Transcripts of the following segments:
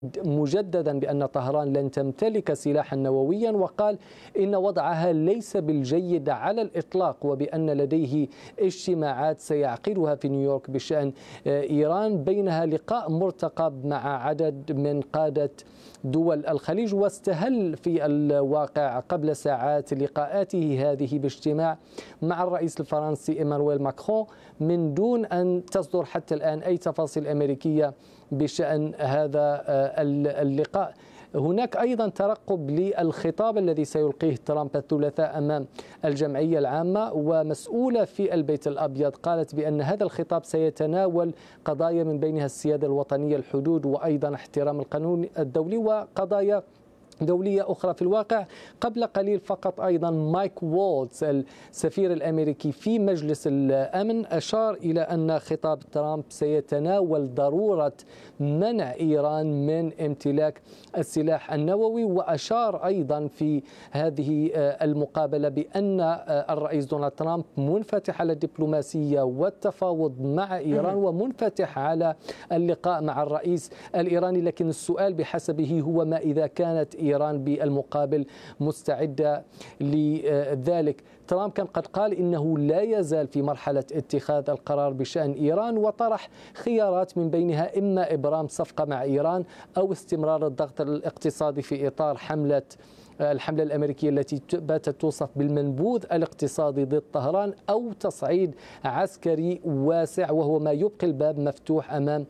مجددا بأن طهران لن تمتلك سلاحا نوويا، وقال إن وضعها ليس بالجيد على الإطلاق، وبأن لديه اجتماعات سيعقدها في نيويورك بشأن إيران، بينها لقاء مرتقب مع عدد من قادة دول الخليج. واستهل في الواقع قبل ساعات لقاءاته هذه باجتماع مع الرئيس الفرنسي إيمانويل ماكرون من دون أن تصدر حتى الآن أي تفاصيل أمريكية بشأن هذا اللقاء. هناك أيضا ترقب للخطاب الذي سيلقيه ترامب الثلاثاء أمام الجمعية العامة، ومسؤولة في البيت الأبيض قالت بأن هذا الخطاب سيتناول قضايا من بينها السيادة الوطنية، الحدود، وأيضا احترام القانون الدولي وقضايا دولية أخرى. في الواقع قبل قليل فقط أيضا مايك وولتز السفير الأمريكي في مجلس الأمن أشار إلى أن خطاب ترامب سيتناول ضرورة منع إيران من امتلاك السلاح النووي، وأشار أيضا في هذه المقابلة بأن الرئيس دونالد ترامب منفتح على الدبلوماسية والتفاوض مع إيران ومنفتح على اللقاء مع الرئيس الإيراني، لكن السؤال بحسبه هو ما إذا كانت إيران بالمقابل مستعدة لذلك. ترامب كان قد قال إنه لا يزال في مرحلة اتخاذ القرار بشأن إيران، وطرح خيارات من بينها إما إبرام صفقة مع إيران أو استمرار الضغط الاقتصادي في إطار الحملة الأمريكية التي باتت توصف بالمنبوذ الاقتصادي ضد طهران، أو تصعيد عسكري واسع، وهو ما يبقي الباب مفتوح أمام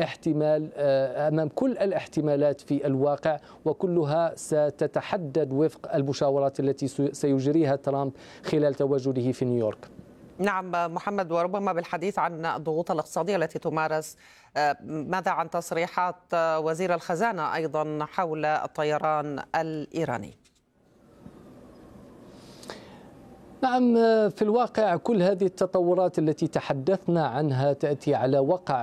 كل الاحتمالات في الواقع، وكلها ستتحدد وفق المشاورات التي سيجريها ترامب خلال تواجده في نيويورك. نعم محمد، وربما بالحديث عن الضغوط الاقتصادية التي تمارس، ماذا عن تصريحات وزير الخزانة أيضا حول الطيران الإيراني؟ نعم، في الواقع كل هذه التطورات التي تحدثنا عنها تأتي على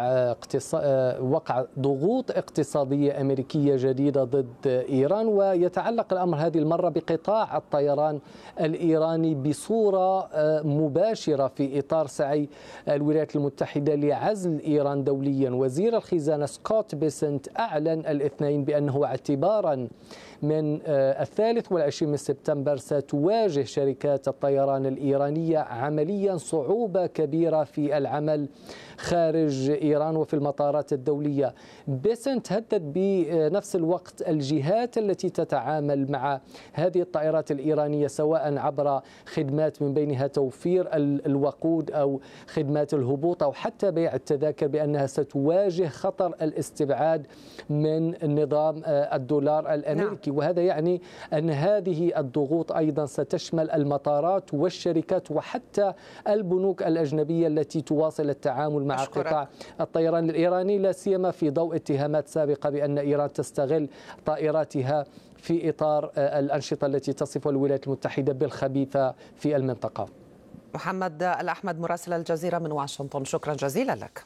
وقع ضغوط اقتصادية أمريكية جديدة ضد إيران، ويتعلق الأمر هذه المرة بقطاع الطيران الإيراني بصورة مباشرة في إطار سعي الولايات المتحدة لعزل إيران دوليا. وزير الخزانة سكوت بيسنت أعلن الاثنين بأنه اعتبارا من 23 من سبتمبر ستواجه شركات الطيران الإيرانية عمليا صعوبة كبيرة في العمل خارج إيران وفي المطارات الدولية. بيسنت هدد بنفس الوقت الجهات التي تتعامل مع هذه الطائرات الإيرانية، سواء عبر خدمات من بينها توفير الوقود أو خدمات الهبوط أو حتى بيع التذاكر، بأنها ستواجه خطر الاستبعاد من نظام الدولار الأمريكي. وهذا يعني أن هذه الضغوط أيضا ستشمل المطارات والشركات وحتى البنوك الأجنبية التي تواصل التعامل مع قطاع الطيران الإيراني، لا سيما في ضوء اتهامات سابقة بأن إيران تستغل طائراتها في إطار الأنشطة التي تصف الولايات المتحدة بالخبيثة في المنطقة. محمد الأحمد مراسل الجزيرة من واشنطن، شكرا جزيلا لك.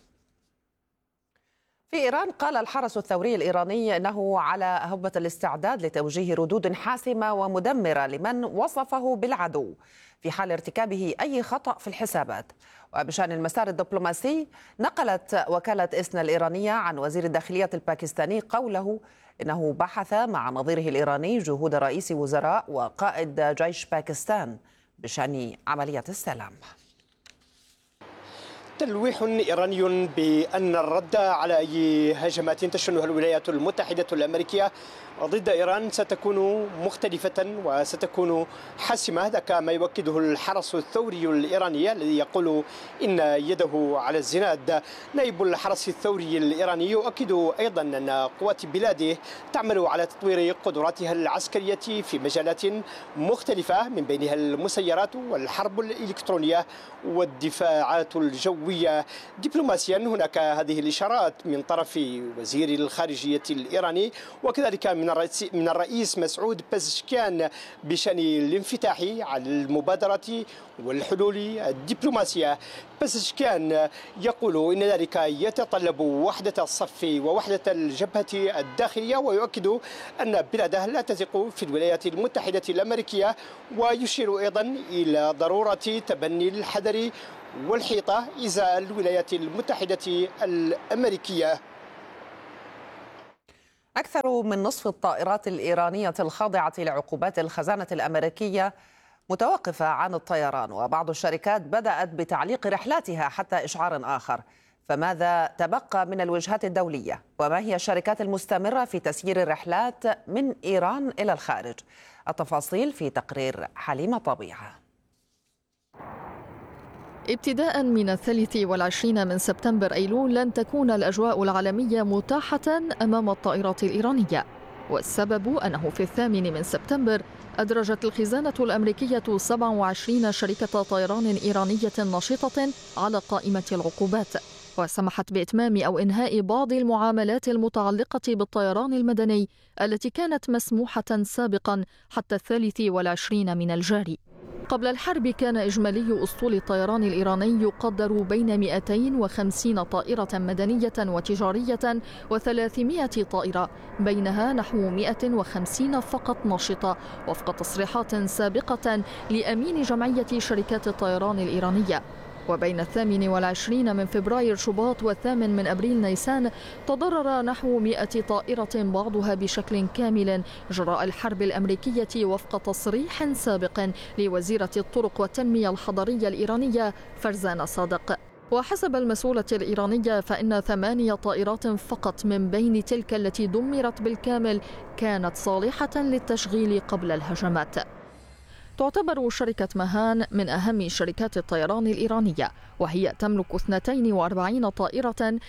في إيران قال الحرس الثوري الإيراني أنه على هبة الاستعداد لتوجيه ردود حاسمة ومدمرة لمن وصفه بالعدو في حال ارتكابه أي خطأ في الحسابات. وبشأن المسار الدبلوماسي، نقلت وكالة إسنا الإيرانية عن وزير الداخلية الباكستاني قوله إنه بحث مع نظيره الإيراني جهود رئيس وزراء وقائد جيش باكستان بشأن عملية السلام. تلويح إيراني بأن الرد على أي هجمات تشنها الولايات المتحدة الأمريكية ضد إيران ستكون مختلفة وستكون حاسمة. هذا كما يؤكده الحرس الثوري الإيراني الذي يقول إن يده على الزناد. نائب الحرس الثوري الإيراني يؤكد أيضا أن قوات بلاده تعمل على تطوير قدراتها العسكرية في مجالات مختلفة من بينها المسيرات والحرب الإلكترونية والدفاعات الجوية. دبلوماسيا هناك هذه الإشارات من طرف وزير الخارجية الإيراني وكذلك من الرئيس مسعود بزشكيان بشأن الانفتاح على المبادرة والحلول الدبلوماسية. بزشكيان يقول إن ذلك يتطلب وحدة الصف ووحدة الجبهة الداخلية، ويؤكد أن بلاده لا تثق في الولايات المتحدة الأمريكية، ويشير أيضا إلى ضرورة تبني الحذر والحيطة إزاء الولايات المتحدة الأمريكية. أكثر من نصف الطائرات الإيرانية الخاضعة لعقوبات الخزانة الأمريكية متوقفة عن الطيران، وبعض الشركات بدأت بتعليق رحلاتها حتى إشعار آخر. فماذا تبقى من الوجهات الدولية؟ وما هي الشركات المستمرة في تسيير الرحلات من إيران إلى الخارج؟ التفاصيل في تقرير حليمة طبيعة. ابتداء من 23 من سبتمبر أيلول لن تكون الأجواء العالمية متاحة أمام الطائرات الإيرانية، والسبب أنه في 8 من سبتمبر أدرجت الخزانة الأمريكية 27 شركة طيران إيرانية نشطة على قائمة العقوبات، وسمحت بإتمام أو إنهاء بعض المعاملات المتعلقة بالطيران المدني التي كانت مسموحة سابقا حتى 23 من الجاري. قبل الحرب كان إجمالي أسطول الطيران الإيراني يقدر بين 250 طائرة مدنية وتجارية و300 طائرة، بينها نحو 150 فقط نشطة وفق تصريحات سابقة لأمين جمعية شركات الطيران الإيرانية. وبين 28 من فبراير شباط و8 من أبريل نيسان تضرر نحو 100 طائرة بعضها بشكل كامل جراء الحرب الأمريكية وفق تصريح سابق لوزيرة الطرق والتنمية الحضرية الإيرانية فرزان صادق. وحسب المسؤولة الإيرانية فإن 8 طائرات فقط من بين تلك التي دمرت بالكامل كانت صالحة للتشغيل قبل الهجمات. تعتبر شركة مهان من أهم شركات الطيران الإيرانية، وهي تملك 42 طائرة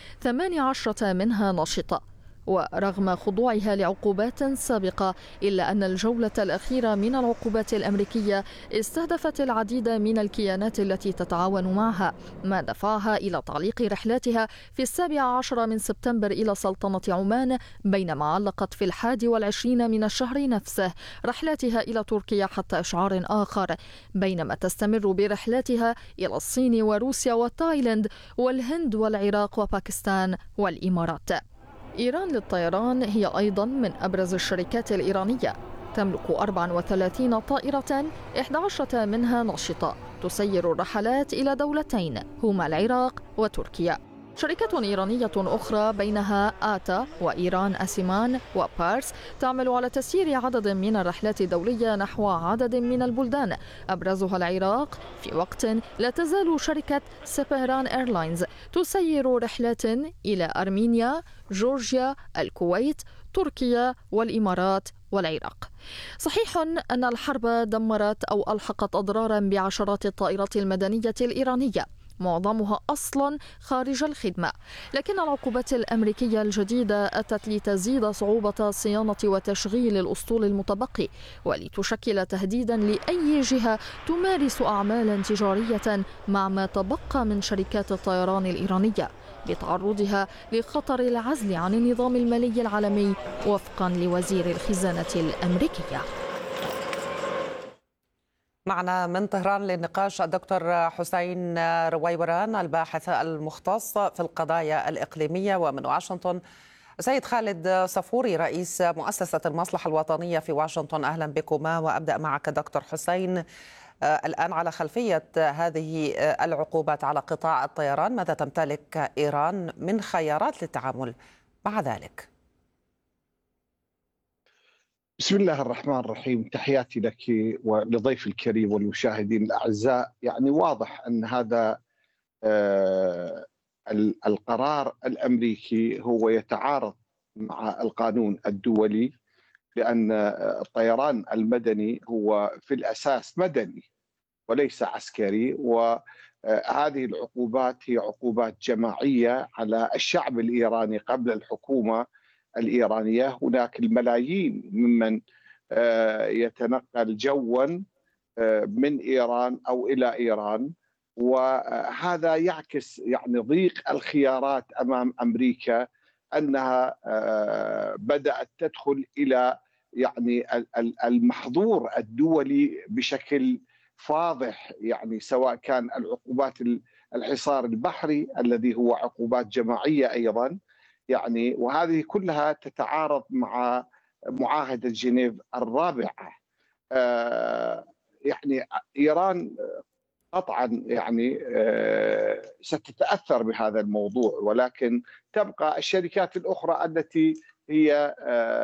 18 منها نشطة. ورغم خضوعها لعقوبات سابقة إلا أن الجولة الأخيرة من العقوبات الأمريكية استهدفت العديد من الكيانات التي تتعاون معها، ما دفعها إلى تعليق رحلاتها في 17 من سبتمبر إلى سلطنة عمان، بينما علقت في 21 من الشهر نفسه رحلاتها إلى تركيا حتى إشعار آخر، بينما تستمر برحلاتها إلى الصين وروسيا وتايلاند والهند والعراق وباكستان والإمارات. إيران للطيران هي أيضا من أبرز الشركات الإيرانية، تملك 34 طائرة 11 منها نشطة تسير الرحلات إلى دولتين هما العراق وتركيا. شركات إيرانية أخرى بينها آتا وإيران أسيمان وبارس تعمل على تسيير عدد من الرحلات الدولية نحو عدد من البلدان أبرزها العراق، في وقت لا تزال شركة سبهران إيرلاينز تسير رحلات إلى أرمينيا، جورجيا، الكويت، تركيا والإمارات والعراق. صحيح أن الحرب دمرت أو ألحقت أضرارا بعشرات الطائرات المدنية الإيرانية، معظمها أصلا خارج الخدمة، لكن العقوبات الأمريكية الجديدة أتت لتزيد صعوبة صيانة وتشغيل الأسطول المتبقي، ولتشكل تهديدا لأي جهة تمارس أعمالا تجارية مع ما تبقى من شركات الطيران الإيرانية، لتعرضها لخطر العزل عن النظام المالي العالمي وفقا لوزير الخزانة الأمريكية. معنا من طهران للنقاش الدكتور حسين رويوران، الباحث المختص في القضايا الإقليمية، ومن واشنطن سيد خالد صفوري رئيس مؤسسة المصلحة الوطنية في واشنطن. أهلا بكما، وأبدأ معك دكتور حسين. الآن على خلفية هذه العقوبات على قطاع الطيران، ماذا تمتلك إيران من خيارات للتعامل مع ذلك؟ بسم الله الرحمن الرحيم، تحياتي لك ولضيف الكريم والمشاهدين الأعزاء. يعني واضح أن هذا القرار الأمريكي هو يتعارض مع القانون الدولي، لأن الطيران المدني هو في الأساس مدني وليس عسكري، وهذه العقوبات هي عقوبات جماعية على الشعب الإيراني قبل الحكومة الإيرانية. هناك الملايين ممن يتنقل جوا من إيران أو إلى إيران، وهذا يعكس يعني ضيق الخيارات أمام أمريكا، أنها بدأت تدخل إلى يعني المحظور الدولي بشكل فاضح، يعني سواء كان العقوبات الحصار البحري الذي هو عقوبات جماعية أيضا، يعني وهذه كلها تتعارض مع معاهدة جنيف الرابعة. يعني إيران قطعا يعني ستتأثر بهذا الموضوع، ولكن تبقى الشركات الأخرى التي هي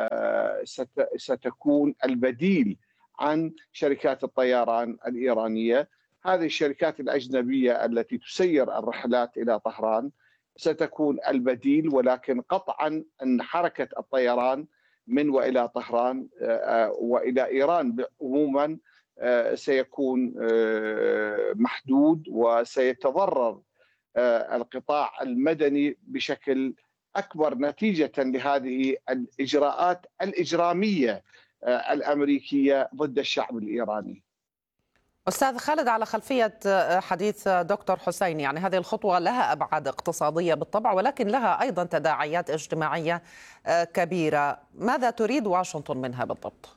ستكون البديل عن شركات الطيران الإيرانية. هذه الشركات الأجنبية التي تسير الرحلات إلى طهران ستكون البديل، ولكن قطعا أن حركة الطيران من وإلى طهران وإلى إيران عموما سيكون محدود، وسيتضرر القطاع المدني بشكل أكبر نتيجة لهذه الإجراءات الإجرامية الأمريكية ضد الشعب الإيراني. أستاذ خالد، على خلفية حديث دكتور حسين، يعني هذه الخطوة لها أبعاد اقتصادية بالطبع، ولكن لها أيضا تداعيات اجتماعية كبيرة. ماذا تريد واشنطن منها بالضبط؟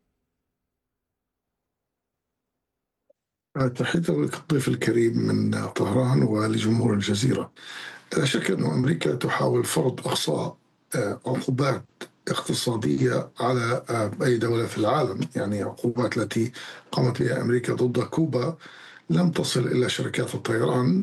تحية للضيف الكريم من طهران ولجمهور الجزيرة. لا شك أن أمريكا تحاول فرض أقصى عقوبات اقتصادية على أي دولة في العالم. يعني عقوبات التي قامت بها أمريكا ضد كوبا لم تصل إلى شركات الطيران،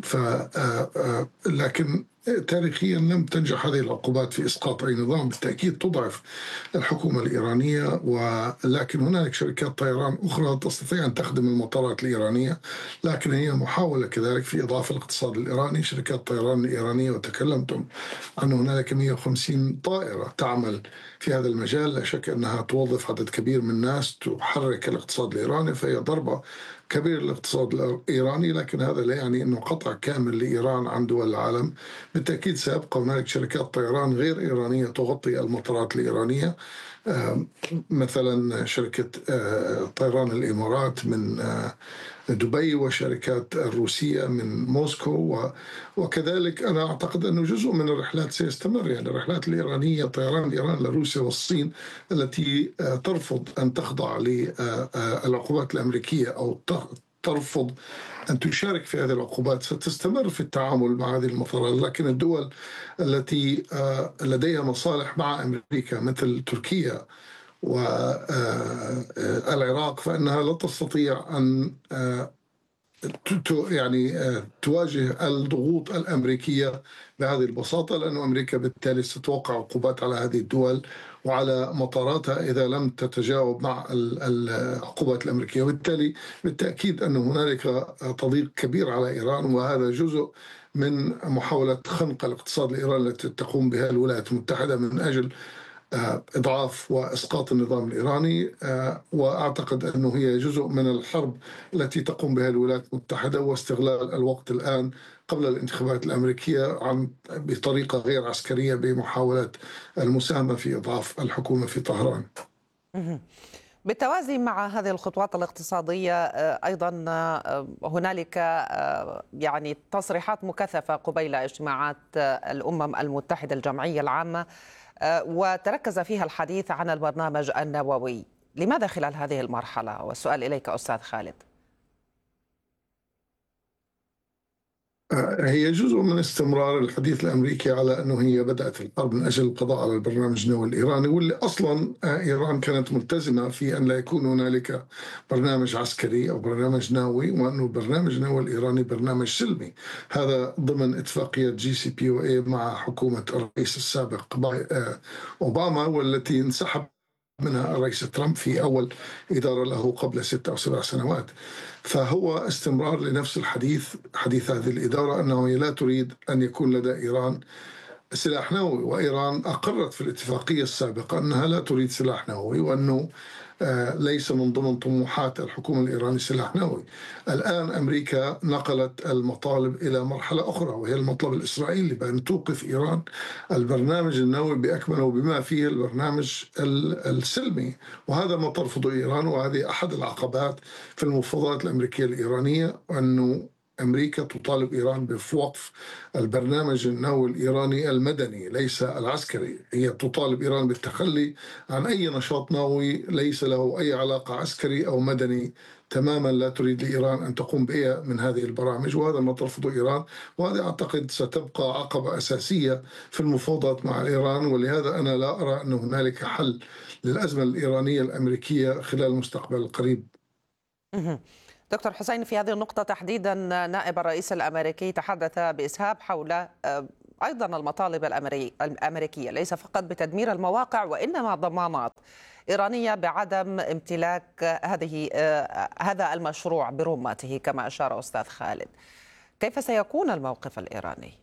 لكن تاريخيا لم تنجح هذه العقوبات في إسقاط أي نظام. بالتأكيد تضعف الحكومة الإيرانية، ولكن هناك شركات طيران أخرى تستطيع أن تخدم المطارات الإيرانية، لكن هي محاولة كذلك في إضعاف الاقتصاد الإيراني. شركات الطيران الإيرانية، وتكلمتم أن هناك 150 طائرة تعمل في هذا المجال، لا شك أنها توظف عدد كبير من الناس، تحرك الاقتصاد الإيراني، فهي ضربة كبير للاقتصاد الإيراني. لكن هذا لا يعني أنه قطع كامل لإيران عن دول العالم. بالتأكيد سيبقى هناك شركات طيران غير إيرانية تغطي المطارات الإيرانية، مثلا شركة طيران الإمارات من دبي، وشركات الروسية من موسكو، وكذلك أنا أعتقد أنه جزء من الرحلات سيستمر. يعني الرحلات الإيرانية، طيران إيران لروسيا والصين التي ترفض أن تخضع للعقوبات الأمريكية أو ترفض أن تشارك في هذه العقوبات ستستمر في التعامل مع هذه المطارات. لكن الدول التي لديها مصالح مع أمريكا مثل تركيا والعراق فإنها لا تستطيع أن يعني تواجه الضغوط الأمريكية بهذه البساطة، لأن أمريكا بالتالي ستوقع عقوبات على هذه الدول وعلى مطاراتها إذا لم تتجاوب مع العقوبات الأمريكية. وبالتالي بالتأكيد أن هنالك تضييق كبير على إيران، وهذا جزء من محاولة خنق الاقتصاد الإيراني التي تقوم بها الولايات المتحدة من أجل إضعاف وإسقاط النظام الإيراني. وأعتقد أنه هي جزء من الحرب التي تقوم بها الولايات المتحدة، واستغلال الوقت الآن قبل الانتخابات الأمريكية بطريقة غير عسكرية بمحاولة المساهمة في إضعاف الحكومة في طهران. بالتوازي مع هذه الخطوات الاقتصادية أيضا هنالك يعني تصريحات مكثفة قبيل اجتماعات الأمم المتحدة الجمعية العامة، وتركز فيها الحديث عن البرنامج النووي. لماذا خلال هذه المرحلة؟ والسؤال إليك أستاذ خالد. هي جزء من استمرار الحديث الأمريكي على أنه هي بدأت الحرب من أجل القضاء على البرنامج النووي الإيراني، واللي أصلا إيران كانت ملتزمة في أن لا يكون هنالك برنامج عسكري أو برنامج نووي، وأنه البرنامج النووي الإيراني برنامج سلمي. هذا ضمن اتفاقية JCPOA مع حكومة الرئيس السابق أوباما، والتي انسحب منها الرئيس ترامب في أول إدارة له قبل 6 أو 7 سنوات. فهو استمرار لنفس حديث هذه الإدارة، أنه لا تريد أن يكون لدى إيران سلاح نووي، وإيران أقرت في الاتفاقية السابقة أنها لا تريد سلاح نووي، وأنه ليس من ضمن طموحات الحكومة الإيرانية سلاح نووي. الآن أمريكا نقلت المطالب إلى مرحلة أخرى، وهي المطلب الإسرائيلي بأن توقف إيران البرنامج النووي بأكمله بما فيه البرنامج السلمي، وهذا ما ترفضه إيران. وهذه أحد العقبات في المفاوضات الأمريكية الإيرانية، أنه أمريكا تطالب إيران بوقف البرنامج النووي الإيراني المدني ليس العسكري. هي تطالب إيران بالتخلي عن أي نشاط نووي ليس له أي علاقة عسكري أو مدني تماما. لا تريد لإيران أن تقوم بأي من هذه البرامج، وهذا ما ترفضه إيران. وهذا أعتقد ستبقى عقبة أساسية في المفاوضات مع إيران، ولهذا أنا لا أرى أن هنالك حل للأزمة الإيرانية الأمريكية خلال المستقبل القريب. دكتور حسين، في هذه النقطة تحديدا نائب الرئيس الأمريكي تحدث بإسهاب حول أيضا المطالب الأمريكية ليس فقط بتدمير المواقع وإنما ضمانات إيرانية بعدم امتلاك هذا المشروع برمته كما أشار أستاذ خالد. كيف سيكون الموقف الإيراني؟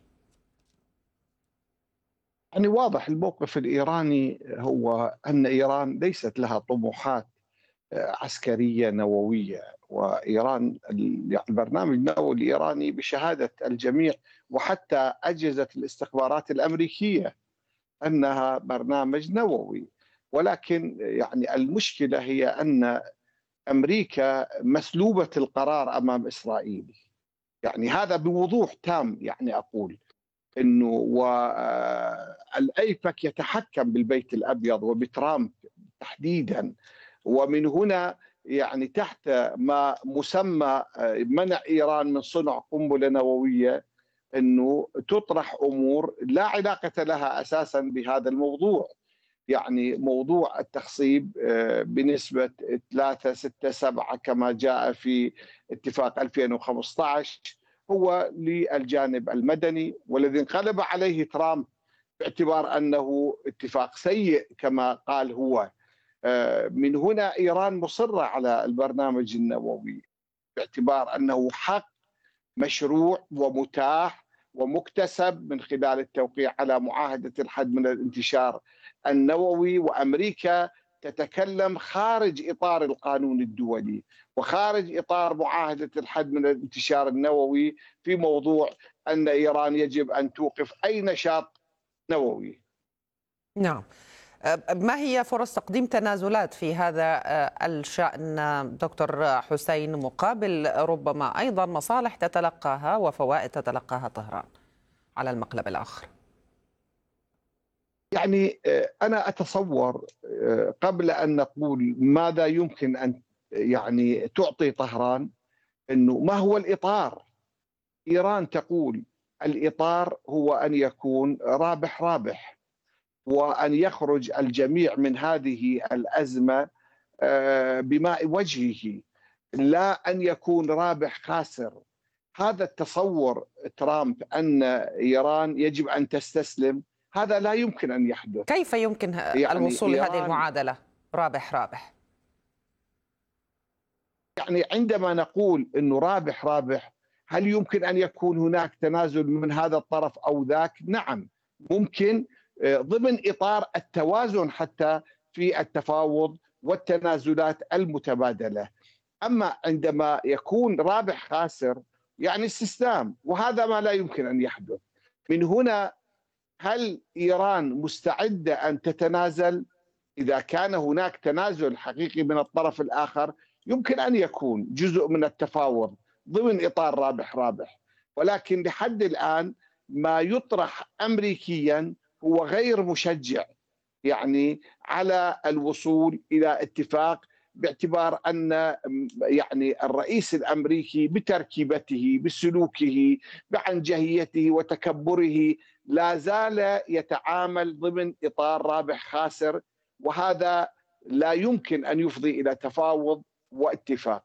يعني واضح الموقف الإيراني هو أن إيران ليست لها طموحات عسكرية نووية، وإيران البرنامج النووي الإيراني بشهادة الجميع وحتى أجهزة الاستخبارات الأمريكية أنها برنامج نووي. ولكن يعني المشكلة هي أن أمريكا مسلوبة القرار أمام إسرائيل، يعني هذا بوضوح تام. يعني أقول أنه والأيبك يتحكم بالبيت الأبيض وبترامب تحديدا، ومن هنا يعني تحت ما مسمى منع إيران من صنع قنبلة نووية أنه تطرح أمور لا علاقة لها أساسا بهذا الموضوع. يعني موضوع التخصيب بنسبة 3 6 7 كما جاء في اتفاق 2015 هو للجانب المدني، والذي انقلب عليه ترامب باعتبار أنه اتفاق سيء كما قال هو. من هنا إيران مصرة على البرنامج النووي باعتبار أنه حق مشروع ومتاح ومكتسب من خلال التوقيع على معاهدة الحد من الانتشار النووي، وأمريكا تتكلم خارج إطار القانون الدولي وخارج إطار معاهدة الحد من الانتشار النووي في موضوع أن إيران يجب أن توقف أي نشاط نووي. نعم. ما هي فرص تقديم تنازلات في هذا الشأن دكتور حسين، مقابل ربما أيضا مصالح تتلقاها وفوائد تتلقاها طهران على المقلب الآخر؟ يعني أنا أتصور قبل أن نقول ماذا يمكن أن يعني تعطي طهران أنه ما هو الإطار. إيران تقول الإطار هو أن يكون رابح رابح، وأن يخرج الجميع من هذه الأزمة بماء وجهه، لا أن يكون رابح خاسر. هذا التصور ترامب أن إيران يجب أن تستسلم، هذا لا يمكن أن يحدث. كيف يمكن يعني الوصول لهذه المعادلة رابح رابح؟ يعني عندما نقول أنه رابح رابح، هل يمكن أن يكون هناك تنازل من هذا الطرف أو ذاك؟ نعم ممكن، ضمن إطار التوازن حتى في التفاوض والتنازلات المتبادلة. أما عندما يكون رابح خاسر يعني استسلام، وهذا ما لا يمكن أن يحدث. من هنا هل إيران مستعدة أن تتنازل؟ إذا كان هناك تنازل حقيقي من الطرف الآخر يمكن أن يكون جزء من التفاوض ضمن إطار رابح رابح، ولكن لحد الآن ما يطرح أمريكيا هو غير مشجع يعني على الوصول إلى اتفاق، باعتبار أن يعني الرئيس الأمريكي بتركيبته بسلوكه بعنجهيته وتكبره لا زال يتعامل ضمن إطار رابح خاسر، وهذا لا يمكن أن يفضي إلى تفاوض واتفاق.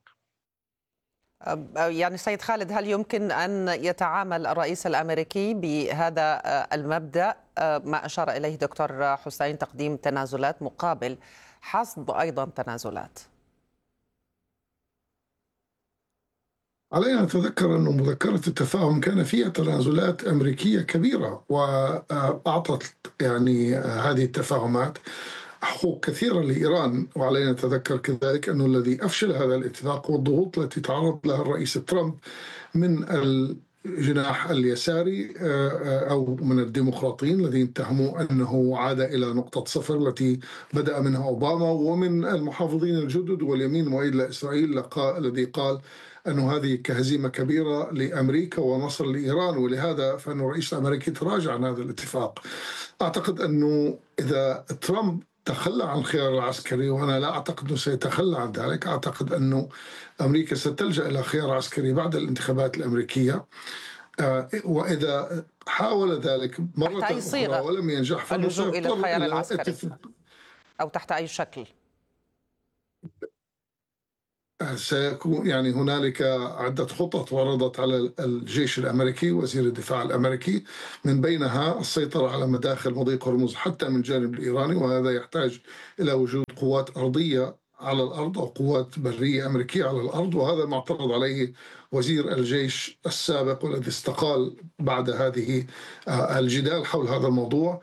يعني سيد خالد، هل يمكن أن يتعامل الرئيس الأمريكي بهذا المبدأ ما أشار إليه دكتور حسين، تقديم تنازلات مقابل حصد أيضا تنازلات؟ علينا نتذكر أن مذكرة التفاهم كان فيها تنازلات أمريكية كبيرة، وأعطت يعني هذه التفاهمات حقوق كثيرة لإيران. وعلينا نتذكر كذلك أنه الذي أفشل هذا الاتفاق والضغوط التي تعرض لها الرئيس ترامب من الجناح اليساري أو من الديمقراطيين الذين اتهموا أنه عاد إلى نقطة صفر التي بدأ منها أوباما، ومن المحافظين الجدد واليمين المؤيد لإسرائيل الذي قال أنه هذه كهزيمة كبيرة لأمريكا ونصر لإيران، ولهذا فإن الرئيس الأمريكي تراجع عن هذا الاتفاق. أعتقد أنه إذا ترامب تخلى عن الخيار العسكري، وأنا لا أعتقد أنه سيتخلى عن ذلك، أعتقد أنه أمريكا ستلجأ إلى خيار عسكري بعد الانتخابات الأمريكية، وإذا حاول ذلك مرة أخرى ولم ينجح اللجوء إلى الخيار العسكري أو تحت أي شكل. سيكون يعني هنالك عدة خطط وردت على الجيش الأمريكي وزير الدفاع الأمريكي، من بينها السيطرة على مداخل مضيق هرمز حتى من الجانب الإيراني، وهذا يحتاج إلى وجود قوات أرضية على الأرض أو قوات برية أمريكية على الأرض، وهذا ما اعترض عليه وزير الجيش السابق والذي استقال بعد هذه الجدال حول هذا الموضوع.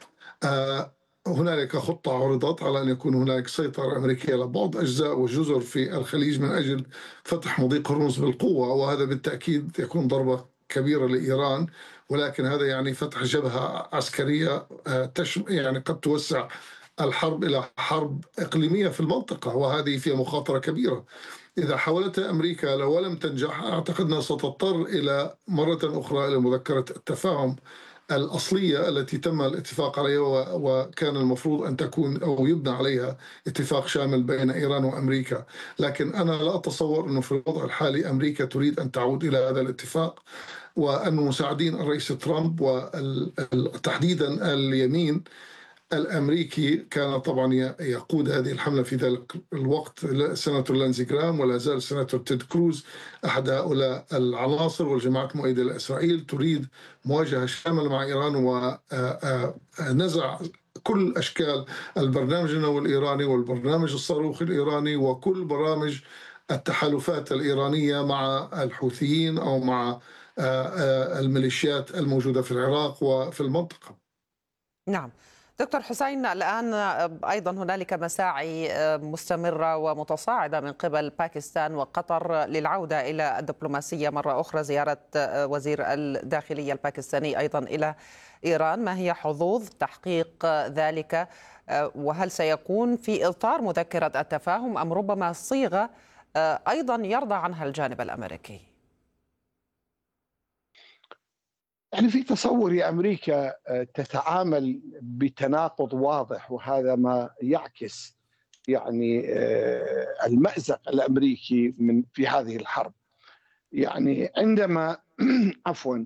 هنالك خطة عرضت على أن يكون هناك سيطرة أمريكية على بعض أجزاء وجزر في الخليج من أجل فتح مضيق هرمز بالقوة، وهذا بالتأكيد يكون ضربة كبيرة لإيران، ولكن هذا يعني فتح جبهة عسكرية يعني قد توسع الحرب إلى حرب إقليمية في المنطقة، وهذه فيها مخاطرة كبيرة. إذا حاولت أمريكا لو لم تنجح، أعتقد أنها ستضطر إلى مرة أخرى إلى مذكرة التفاهم الأصلية التي تم الاتفاق عليها، وكان المفروض أن تكون أو يبنى عليها اتفاق شامل بين إيران وأمريكا. لكن أنا لا أتصور أنه في الوضع الحالي أمريكا تريد أن تعود إلى هذا الاتفاق، وأن مساعدين الرئيس ترامب وتحديدا اليمين الأمريكي كان طبعا يقود هذه الحملة في ذلك الوقت سيناتور لينزي جرام، ولا زال سيناتور تيد كروز أحد هؤلاء العناصر، والجماعات المؤيدة لإسرائيل تريد مواجهة شاملة مع إيران ونزع كل أشكال البرنامج النووي الإيراني والبرنامج الصاروخي الإيراني وكل برامج التحالفات الإيرانية مع الحوثيين أو مع الميليشيات الموجودة في العراق وفي المنطقة. نعم دكتور حسين، الآن أيضا هنالك مساعي مستمرة ومتصاعدة من قبل باكستان وقطر للعودة إلى الدبلوماسية مرة أخرى، زيارة وزير الداخلية الباكستاني أيضا إلى إيران. ما هي حظوظ تحقيق ذلك، وهل سيكون في إطار مذكرة التفاهم أم ربما صيغة أيضا يرضى عنها الجانب الأمريكي؟ يعني في تصوري أمريكا تتعامل بتناقض واضح، وهذا ما يعكس يعني المأزق الأمريكي في هذه الحرب. يعني عندما عفوا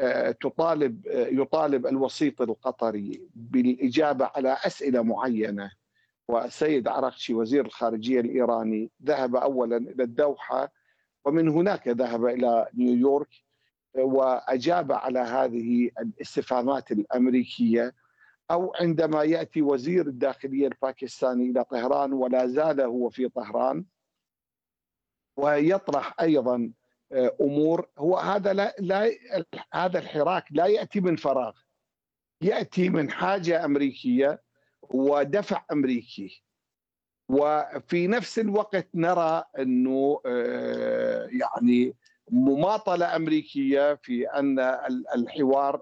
يطالب الوسيط القطري بالإجابة على أسئلة معينة، والسيد عراقشي وزير الخارجية الإيراني ذهب أولا إلى الدوحة ومن هناك ذهب إلى نيويورك وأجاب على هذه الاستفهامات الأمريكية، أو عندما يأتي وزير الداخلية الباكستاني إلى طهران ولا زال هو في طهران ويطرح أيضا أمور، هو هذا الحراك لا يأتي من فراغ، يأتي من حاجة أمريكية ودفع أمريكي. وفي نفس الوقت نرى أنه يعني مماطلة أمريكية في أن الحوار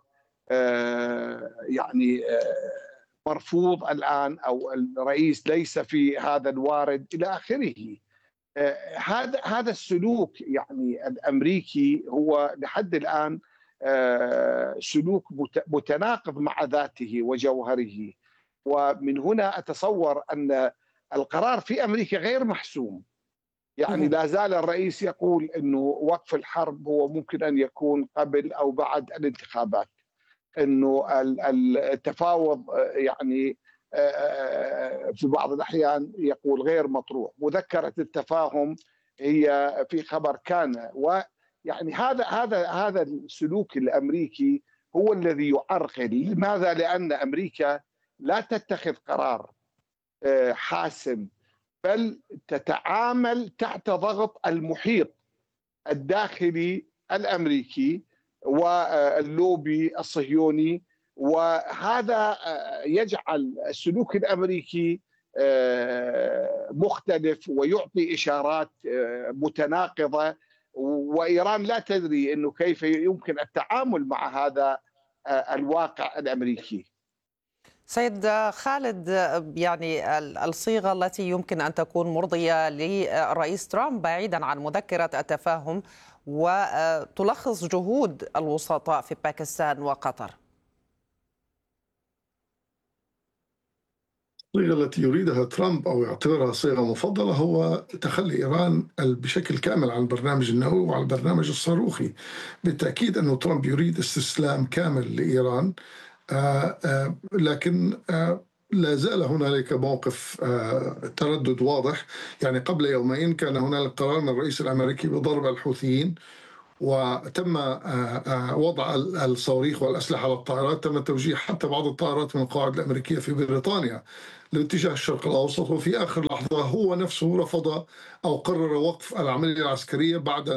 يعني مرفوض الآن، أو الرئيس ليس في هذا الوارد إلى آخره. هذا السلوك يعني الأمريكي هو لحد الآن سلوك متناقض مع ذاته وجوهره، ومن هنا أتصور أن القرار في أمريكا غير محسوم. يعني لا زال الرئيس يقول أنه وقف الحرب هو ممكن أن يكون قبل أو بعد الانتخابات، أنه التفاوض يعني في بعض الأحيان يقول غير مطروح، مذكرة التفاهم هي في خبر كان. ويعني هذا السلوك الأمريكي هو الذي يعرقل. لماذا؟ لأن أمريكا لا تتخذ قرار حاسم، بل تتعامل تحت ضغط المحيط الداخلي الأمريكي واللوبي الصهيوني، وهذا يجعل السلوك الأمريكي مختلف ويعطي إشارات متناقضة، وإيران لا تدري أنه كيف يمكن التعامل مع هذا الواقع الأمريكي. سيد خالد، يعني الصيغة التي يمكن أن تكون مرضية للرئيس ترامب بعيدا عن مذكرة التفاهم وتلخص جهود الوسطاء في باكستان وقطر. الصيغة التي يريدها ترامب أو يعتبرها صيغة مفضلة هو تخلي إيران بشكل كامل عن البرنامج النووي وعن البرنامج الصاروخي. بالتأكيد أن ترامب يريد استسلام كامل لإيران، لكن لا زال هنالك موقف تردد واضح. يعني قبل يومين كان هنالك قرار من الرئيس الأمريكي بضرب الحوثيين، وتم وضع الصواريخ والأسلحة على الطائرات. تم توجيه حتى بعض الطائرات من القواعد الأمريكية في بريطانيا لاتجاه الشرق الأوسط، وفي آخر لحظة هو نفسه رفض أو قرر وقف العملية العسكرية بعد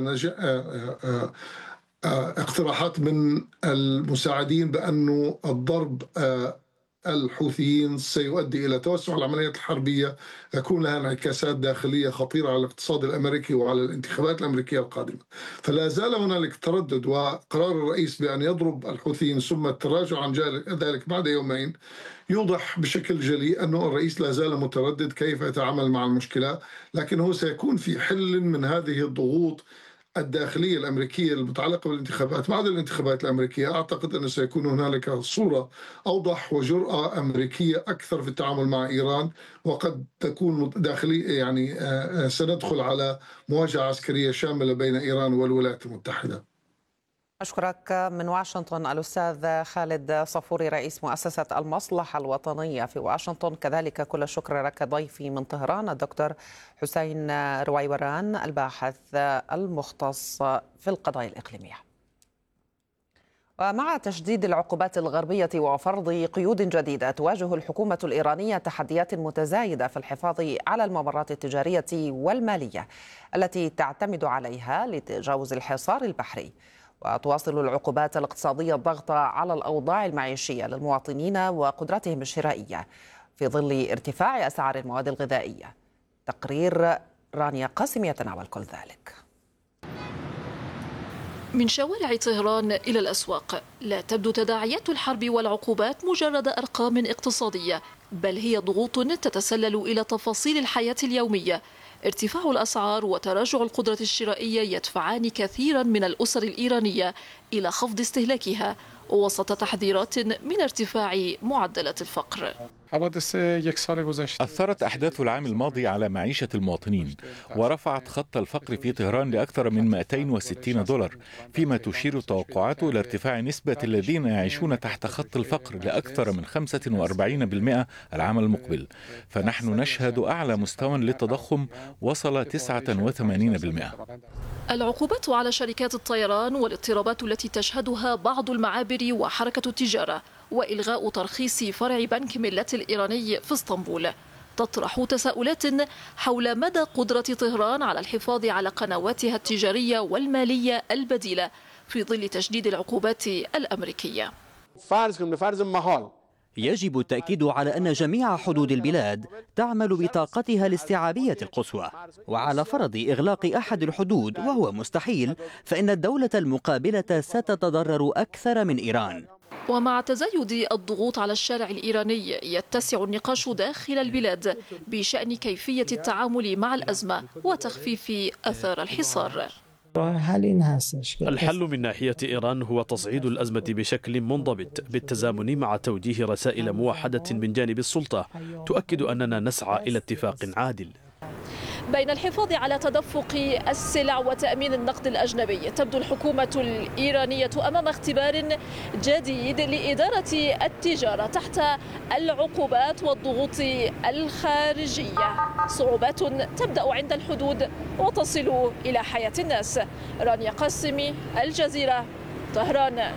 اقتراحات من المساعدين بأنه الضرب الحوثيين سيؤدي إلى توسع العمليات الحربية، يكون لها انعكاسات داخلية خطيرة على الاقتصاد الأمريكي وعلى الانتخابات الأمريكية القادمة. فلا زال هنالك تردد، وقرار الرئيس بأن يضرب الحوثيين ثم التراجع عن ذلك بعد يومين يوضح بشكل جلي أنه الرئيس لا زال متردد كيف يتعامل مع المشكلة، لكنه سيكون في حل من هذه الضغوط الداخلية الأمريكية المتعلقة بالانتخابات. بعد الانتخابات الأمريكية أعتقد أنه سيكون هنالك صورة أوضح وجرأة أمريكية أكثر في التعامل مع إيران، وقد تكون داخلية يعني سندخل على مواجهة عسكرية شاملة بين إيران والولايات المتحدة. أشكرك من واشنطن الأستاذ خالد صفوري رئيس مؤسسة المصلحة الوطنية في واشنطن. كذلك كل الشكر لك ضيفي من طهران الدكتور حسين رويوران الباحث المختص في القضايا الإقليمية. ومع تشديد العقوبات الغربية وفرض قيود جديدة، تواجه الحكومة الإيرانية تحديات متزايدة في الحفاظ على الممرات التجارية والمالية التي تعتمد عليها لتجاوز الحصار البحري. وتواصل العقوبات الاقتصادية الضغط على الأوضاع المعيشية للمواطنين وقدرتهم الشرائية في ظل ارتفاع أسعار المواد الغذائية. تقرير رانيا قاسم يتناول كل ذلك. من شوارع طهران إلى الأسواق لا تبدو تداعيات الحرب والعقوبات مجرد أرقام اقتصادية، بل هي ضغوط تتسلل إلى تفاصيل الحياة اليومية. ارتفاع الأسعار وتراجع القدرة الشرائية يدفعان كثيرا من الأسر الإيرانية إلى خفض استهلاكها وسط تحذيرات من ارتفاع معدلات الفقر. أثرت أحداث العام الماضي على معيشة المواطنين، ورفعت خط الفقر في طهران لأكثر من $260، فيما تشير التوقعات إلى ارتفاع نسبة الذين يعيشون تحت خط الفقر لأكثر من 45% العام المقبل. فنحن نشهد أعلى مستوى للتضخم وصل 89%. العقوبات على شركات الطيران والاضطرابات التي تشهدها بعض المعابر وحركة التجارة وإلغاء ترخيص فرع بنك ملة الإيراني في اسطنبول تطرح تساؤلات حول مدى قدرة طهران على الحفاظ على قنواتها التجارية والمالية البديلة في ظل تشديد العقوبات الأمريكية. يجب التأكيد على أن جميع حدود البلاد تعمل بطاقتها الاستيعابية القصوى، وعلى فرض إغلاق أحد الحدود وهو مستحيل فإن الدولة المقابلة ستتضرر أكثر من إيران. ومع تزايد الضغوط على الشارع الإيراني يتسع النقاش داخل البلاد بشأن كيفية التعامل مع الأزمة وتخفيف آثار الحصار. الحل من ناحية إيران هو تصعيد الأزمة بشكل منضبط بالتزامن مع توجيه رسائل موحدة من جانب السلطة تؤكد أننا نسعى إلى اتفاق عادل. بين الحفاظ على تدفق السلع وتأمين النقد الأجنبي، تبدو الحكومة الإيرانية أمام اختبار جديد لإدارة التجارة تحت العقوبات والضغوط الخارجية. صعوبات تبدأ عند الحدود وتصل إلى حياة الناس. رانيا قاسمي، الجزيرة، طهران.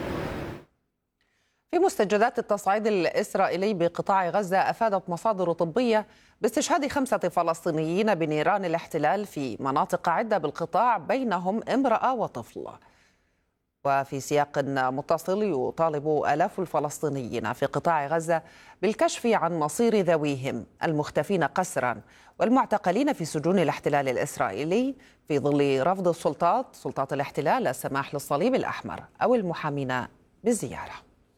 في مستجدات التصعيد الإسرائيلي بقطاع غزة، أفادت مصادر طبية باستشهاد 5 فلسطينيين بنيران الاحتلال في مناطق عدة بالقطاع، بينهم امرأة وطفل. وفي سياق متصل يطالب آلاف الفلسطينيين في قطاع غزة بالكشف عن مصير ذويهم المختفين قسرا والمعتقلين في سجون الاحتلال الإسرائيلي في ظل رفض سلطات الاحتلال السماح للصليب الأحمر أو المحامين بالزيارة.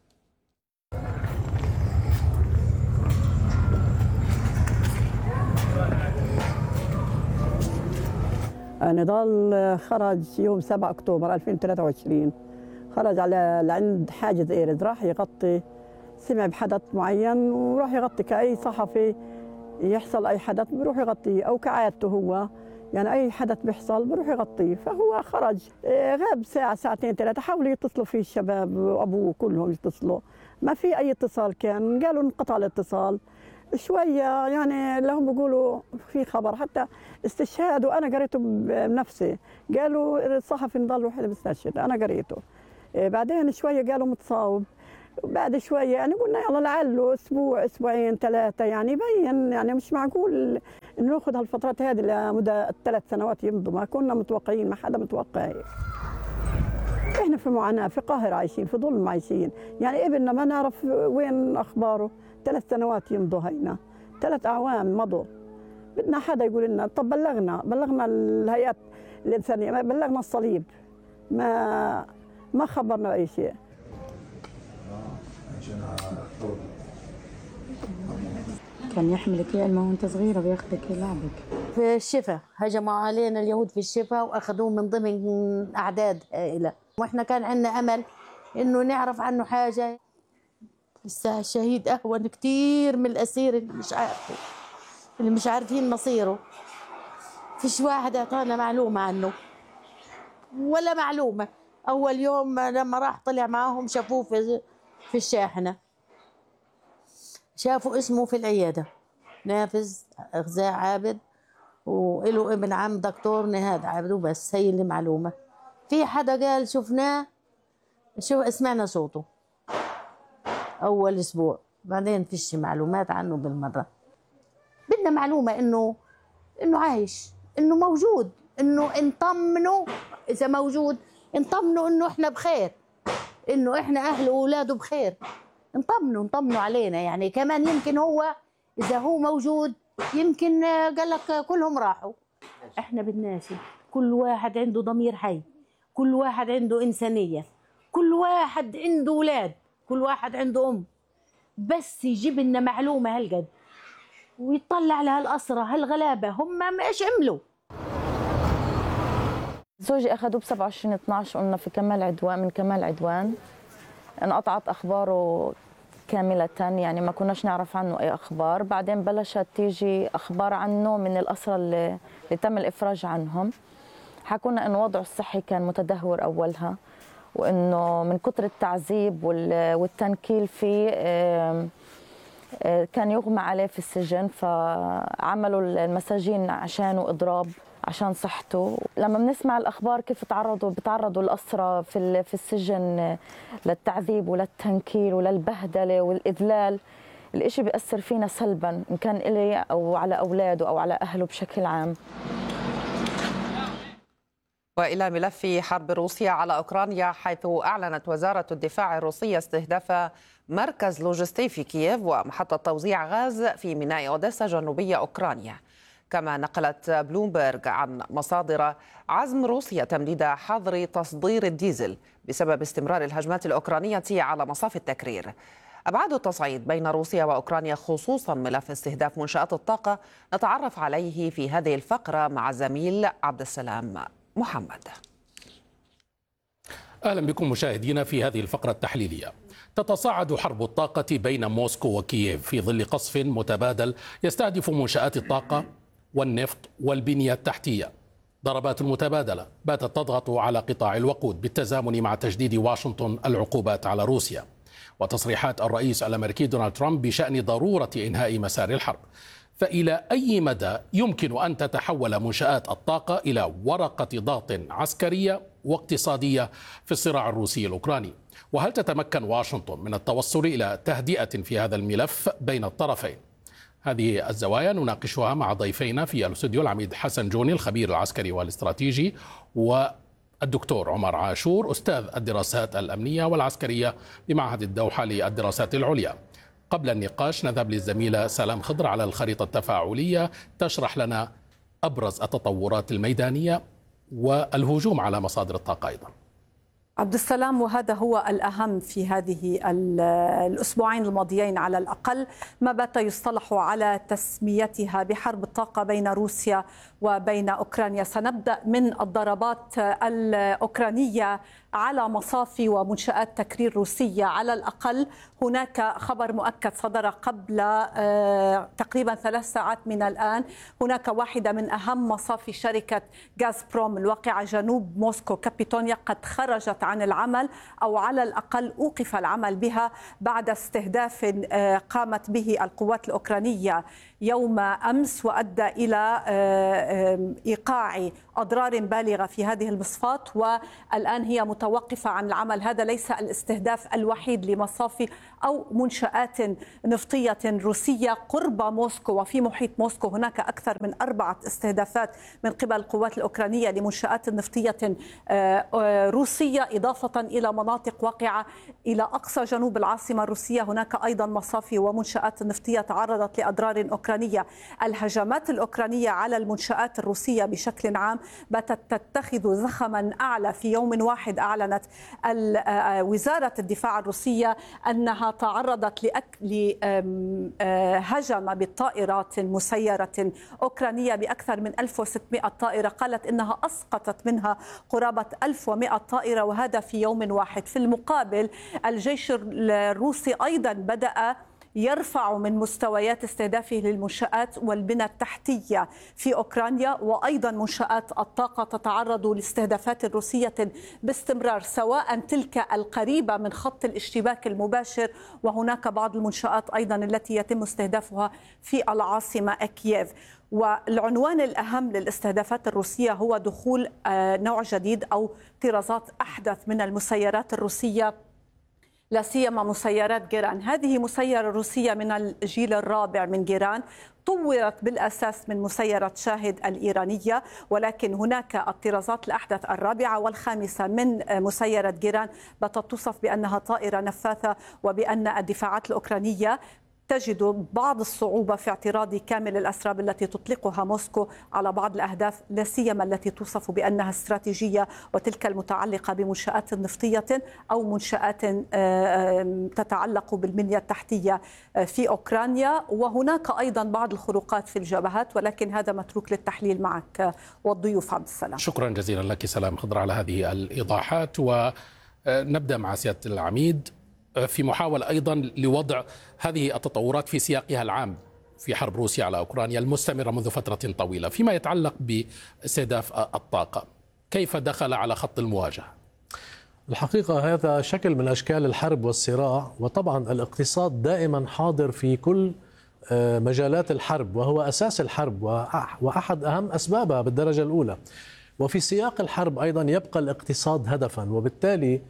نضال خرج يوم 7 أكتوبر 2023، خرج على لعند حاجز إيرز، راح يغطي، سمع بحدث معين وراح يغطي كأي صحفي يحصل أي حدث بيروح يغطيه، أو كعادته هو يعني أي حدث بيحصل بروح يغطيه. فهو خرج غاب ساعة ساعتين ثلاثة، حاولوا يتصلوا فيه الشباب وأبوه كلهم يتصلوا، ما في أي اتصال كان، قالوا انقطع الاتصال شوية. يعني لهم بيقولوا في خبر حتى استشهاد، وأنا قريته بنفسي، قالوا الصحفي نضل وحده بيستشهد، أنا قريته. بعدين شوية قالوا متصاوب، بعد شوية يعني قلنا يلا لعله أسبوع أسبوعين ثلاثة، يعني يبين يعني مش معقول إنه ناخذ هالفترات هذه لمدة 3 سنوات يمضوا، ما كنا متوقعين، ما حدا متوقع هيك. إحنا في معاناة، في قاهرة عايشين، في ظلم عايشين، يعني ابننا ما نعرف وين أخباره، 3 سنوات يمضوا هينا، 3 أعوام مضوا. بدنا حدا يقول لنا. طب بلغنا الهيئات الإنسانية، بلغنا الصليب، ما خبرنا أي شيء. كان يحملك علمه وانت صغيره وياخذك يلعبك. في الشفا هجموا علينا اليهود في الشفا واخذوه من ضمن اعداد هائله، واحنا كان عندنا امل انه نعرف عنه حاجه. الشهيد اهون كثير من الاسير اللي مش عارفين مصيره. فيش واحد اعطانا معلومه عنه ولا معلومه. اول يوم لما راح طلع معاهم شافوه في الشاحنه، شافوا اسمه في العياده نافذ غزاء عابد، وله ابن عم دكتور نهاد عابد، وبس هي اللي معلومه. في حدا قال شفناه، سمعنا صوته اول اسبوع، بعدين فيش معلومات عنه بالمره. بدنا معلومه انه عايش، انه موجود، انه نطمنه اذا موجود، نطمنه انه احنا بخير، انه احنا اهله واولاده بخير، نطمنوا علينا. يعني كمان يمكن هو اذا هو موجود يمكن قال لك كلهم راحوا. احنا بدناش، كل واحد عنده ضمير حي، كل واحد عنده انسانيه، كل واحد عنده اولاد، كل واحد عنده ام، بس يجيب لنا معلومه هالقد ويطلع على هالاسرى هالغلابه هم ما ايش عملوا. زوجي اخذوه ب 27/12 قلنا في كمال عدوان، من كمال عدوان انقطعت اخباره كامله، يعني ما كناش نعرف عنه اي اخبار. بعدين بلشت تيجي اخبار عنه من الاسرى اللي تم الافراج عنهم، حكونا انه وضعه الصحي كان متدهور اولها، وانه من كثر التعذيب والتنكيل فيه كان يغمى عليه في السجن، فعملوا المساجين عشانه اضراب عشان صحته. لما بنسمع الاخبار كيف بتعرضوا الاسرى في السجن للتعذيب وللتنكيل وللبهدله والاذلال، الاشي بيأثر فينا سلبا، ان كان إلي او على اولاده او على اهله بشكل عام. وإلى ملف حرب روسيا على أوكرانيا، حيث أعلنت وزارة الدفاع الروسية استهداف مركز لوجستي في كييف ومحطة توزيع غاز في ميناء أوديسا جنوبية أوكرانيا. كما نقلت بلومبرغ عن مصادر عزم روسيا تمديد حظر تصدير الديزل بسبب استمرار الهجمات الأوكرانية على مصاف التكرير. أبعاد التصعيد بين روسيا وأوكرانيا، خصوصا ملف استهداف منشآت الطاقة، نتعرف عليه في هذه الفقرة مع الزميل عبد السلام محمد. أهلا بكم مشاهدينا في هذه الفقرة التحليلية. تتصاعد حرب الطاقة بين موسكو وكييف في ظل قصف متبادل يستهدف منشآت الطاقة والنفط والبنية التحتية. ضربات متبادلة باتت تضغط على قطاع الوقود بالتزامن مع تجديد واشنطن العقوبات على روسيا، وتصريحات الرئيس الأمريكي دونالد ترامب بشأن ضرورة إنهاء مسار الحرب. فإلى أي مدى يمكن أن تتحول منشآت الطاقة إلى ورقة ضغط عسكرية واقتصادية في الصراع الروسي الأوكراني؟ وهل تتمكن واشنطن من التوصل إلى تهدئة في هذا الملف بين الطرفين؟ هذه الزوايا نناقشها مع ضيفينا في الاستوديو، العميد حسن جوني الخبير العسكري والاستراتيجي، والدكتور عمر عاشور أستاذ الدراسات الأمنية والعسكرية بمعهد الدوحة للدراسات العليا. قبل النقاش نذهب للزميلة سلام خضر على الخريطة التفاعلية تشرح لنا أبرز التطورات الميدانية والهجوم على مصادر الطاقة أيضا. عبد السلام، وهذا هو الأهم في هذه الأسبوعين الماضيين على الأقل، ما بات يصطلح على تسميتها بحرب الطاقة بين روسيا وبين أوكرانيا. سنبدأ من الضربات الأوكرانية على مصافي ومنشآت تكرير روسية. على الأقل هناك خبر مؤكد صدر قبل تقريبا 3 ساعات من الآن. هناك واحدة من أهم مصافي شركة غازبروم الواقعة جنوب موسكو كابيتونيا قد خرجت عن العمل، أو على الأقل أوقف العمل بها بعد استهداف قامت به القوات الأوكرانية يوم أمس، وأدى إلى إيقاع أضرار بالغة في هذه المصفات، والآن هي متوقفة عن العمل. هذا ليس الاستهداف الوحيد لمصافي أو منشآت نفطية روسية قرب موسكو وفي محيط موسكو. هناك أكثر من 4 استهدافات من قبل القوات الأوكرانية لمنشآت نفطية روسية، إضافة إلى مناطق واقعة إلى أقصى جنوب العاصمة الروسية. هناك أيضا مصافي ومنشآت نفطية تعرضت لأضرار أوكرانية. الهجمات الأوكرانية على المنشآت الروسية بشكل عام باتت تتخذ زخما أعلى. في يوم واحد أعلنت وزارة الدفاع الروسية أنها تعرضت لهجمة بالطائرات المسيرة أوكرانية بأكثر من 1600 طائرة. قالت إنها أسقطت منها قرابة 1100 طائرة، وهذا في يوم واحد. في المقابل الجيش الروسي أيضا بدأ يرفع من مستويات استهدافه للمنشآت والبنى التحتية في أوكرانيا، وأيضا منشآت الطاقة تتعرض لاستهدافات روسية باستمرار، سواء تلك القريبة من خط الاشتباك المباشر، وهناك بعض المنشآت أيضا التي يتم استهدافها في العاصمة كييف. والعنوان الأهم للاستهدافات الروسية هو دخول نوع جديد أو طرازات أحدث من المسيرات الروسية، لا سيما مسيرات جيران. هذه مسيرة روسية من الجيل الرابع من جيران، طورت بالأساس من مسيرة شاهد الإيرانية، ولكن هناك الطرازات الأحدث الرابعة والخامسة من مسيرة جيران باتت توصف بأنها طائرة نفاثة، وبأن الدفاعات الأوكرانية تجد بعض الصعوبة في اعتراض كامل الأسراب التي تطلقها موسكو على بعض الأهداف، لا سيما التي توصف بأنها استراتيجية، وتلك المتعلقة بمنشآت نفطية أو منشآت تتعلق بالبنية التحتية في أوكرانيا. وهناك أيضا بعض الخروقات في الجبهات، ولكن هذا متروك للتحليل معك والضيوف. عبد السلام، شكرا جزيلا لك سلام خضر على هذه الإيضاحات. ونبدأ مع سيادة العميد في محاولة أيضا لوضع هذه التطورات في سياقها العام في حرب روسيا على أوكرانيا المستمرة منذ فترة طويلة. فيما يتعلق باستهداف الطاقة، كيف دخل على خط المواجهة؟ الحقيقة هذا شكل من أشكال الحرب والصراع، وطبعا الاقتصاد دائما حاضر في كل مجالات الحرب، وهو أساس الحرب وأحد أهم أسبابها بالدرجة الأولى. وفي سياق الحرب أيضا يبقى الاقتصاد هدفا، وبالتالي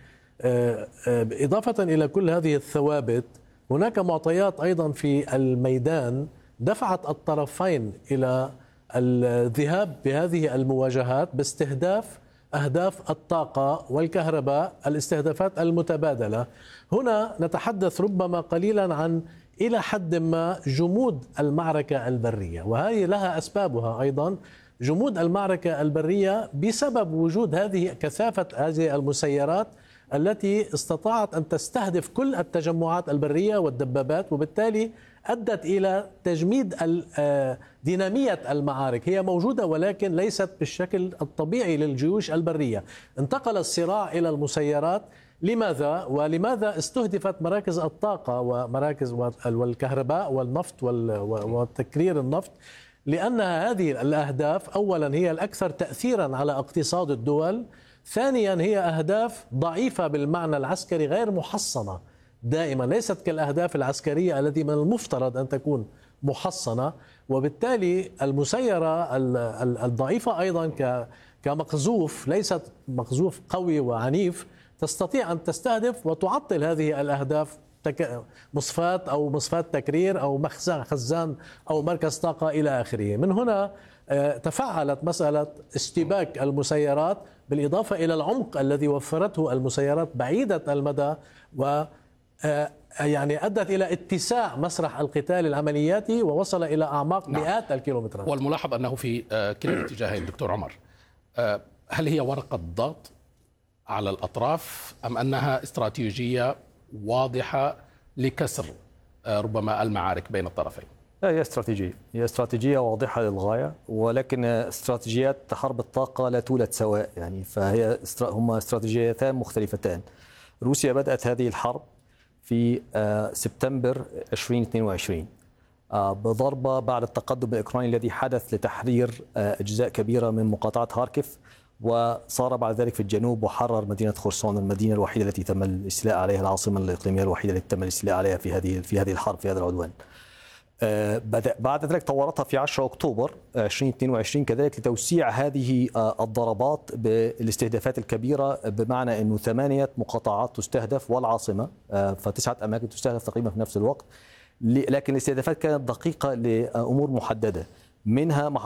إضافة إلى كل هذه الثوابت هناك معطيات أيضا في الميدان دفعت الطرفين إلى الذهاب بهذه المواجهات باستهداف أهداف الطاقة والكهرباء، الاستهدافات المتبادلة. هنا نتحدث ربما قليلا عن إلى حد ما جمود المعركة البرية، وهذه لها أسبابها أيضا. جمود المعركة البرية بسبب وجود كثافة هذه المسيرات التي استطاعت أن تستهدف كل التجمعات البرية والدبابات، وبالتالي أدت إلى تجميد دينامية المعارك. هي موجودة ولكن ليست بالشكل الطبيعي للجيوش البرية. انتقل الصراع إلى المسيرات. لماذا؟ ولماذا استهدفت مراكز الطاقة ومراكز والكهرباء والنفط وتكرير النفط؟ لأن هذه الأهداف أولا هي الأكثر تأثيرا على اقتصاد الدول، ثانيا هي أهداف ضعيفة بالمعنى العسكري، غير محصنة دائما، ليست كالأهداف العسكرية التي من المفترض أن تكون محصنة. وبالتالي المسيرة الضعيفة أيضا كمقذوف، ليست مقذوف قوي وعنيف، تستطيع أن تستهدف وتعطل هذه الأهداف، مصفات أو مصفات تكرير أو خزان أو مركز طاقة إلى آخره. من هنا تفعلت مسألة اشتباك المسيرات، بالإضافة إلى العمق الذي وفرته المسيرات بعيدة المدى، و يعني أدت إلى اتساع مسرح القتال العملياتي ووصل إلى أعماق مئات الكيلومترات. والملاحظ أنه في كلا الاتجاهين دكتور عمر، هل هي ورقة ضغط على الأطراف أم أنها استراتيجية واضحة لكسر ربما المعارك بين الطرفين؟ لا، هي استراتيجية واضحة للغاية، ولكن استراتيجيات حرب الطاقة لا تولد سواء، يعني هما استراتيجيتان مختلفتان. روسيا بدأت هذه الحرب في سبتمبر 2022 بضربة بعد التقدم الأوكراني الذي حدث لتحرير أجزاء كبيرة من مقاطعة هاركيف، وصار بعد ذلك في الجنوب وحرر مدينة خرسون، المدينة الوحيدة التي تم الاستيلاء عليها، العاصمة الإقليمية الوحيدة التي تم الاستيلاء عليها في هذه الحرب، في هذا العدوان. بعد ذلك طورتها في 10 أكتوبر 2022 كذلك لتوسيع هذه الضربات بالاستهدافات الكبيرة، بمعنى أنه 8 مقاطعات تستهدف والعاصمة، ف9 أماكن تستهدف تقريبا في نفس الوقت، لكن الاستهدافات كانت دقيقة لأمور محددة، منها